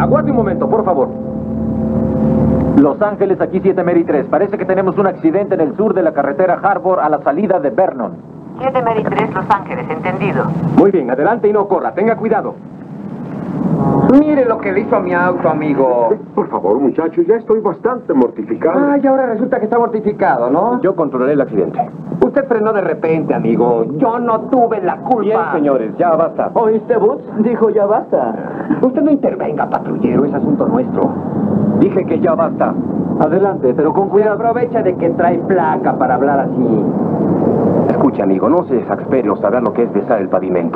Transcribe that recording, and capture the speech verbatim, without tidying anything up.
Aguarde un momento, por favor. Los Ángeles, aquí siete Mary tres. Parece que tenemos un accidente en el sur de la carretera Harbor a la salida de Vernon. siete Mary tres, Los Ángeles, entendido. Muy bien, adelante y no corra, tenga cuidado. Mire lo que le hizo a mi auto, amigo. Por favor, muchachos, ya estoy bastante mortificado. Ah, y ahora resulta que está mortificado, ¿no? Yo controlaré el accidente. Usted frenó de repente, amigo. Yo no tuve la culpa. Bien, señores, ya basta. ¿Oíste, Boots? Dijo ya basta. Usted no intervenga, patrullero, es asunto nuestro. Dije que ya basta. Adelante, pero con Se cuidado. aprovecha de que trae placa para hablar así. Escucha, amigo, no se exaspere o sabrá lo que es besar el pavimento.